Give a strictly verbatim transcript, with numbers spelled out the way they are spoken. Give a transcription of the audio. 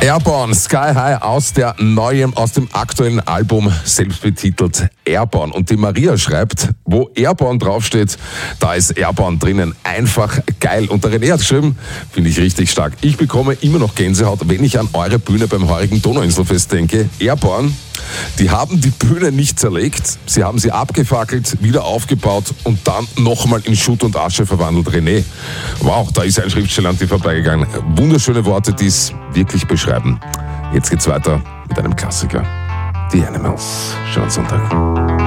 Airborne, Sky High aus der neuen, aus dem aktuellen Album, selbst betitelt Airborne. Und die Maria schreibt, wo Airborne draufsteht, da ist Airborne drinnen. Einfach geil. Und der René hat geschrieben, finde ich richtig stark. Ich bekomme immer noch Gänsehaut, wenn ich an eure Bühne beim heurigen Donauinselfest denke. Airborne, die haben die Bühne nicht zerlegt, sie haben sie abgefackelt, wieder aufgebaut und dann nochmal in Schutt und Asche verwandelt. René, wow, da ist ein Schriftsteller an dir vorbeigegangen. Wunderschöne Worte, die es wirklich beschreiben. Jetzt geht's weiter mit einem Klassiker. The Animals. Schönen Sonntag.